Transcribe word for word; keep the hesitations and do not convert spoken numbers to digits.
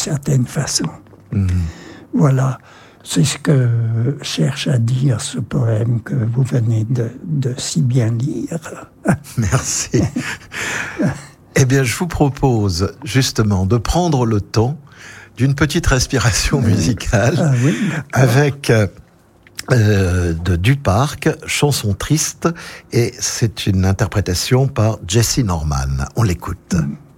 certaine façon. Mmh. Voilà, c'est ce que cherche à dire ce poème que vous venez de, de si bien lire. Merci. Eh bien, je vous propose justement de prendre le temps d'une petite respiration musicale ah oui, avec euh, de Duparc, Chanson triste, et c'est une interprétation par Jessye Norman. On l'écoute. Mmh.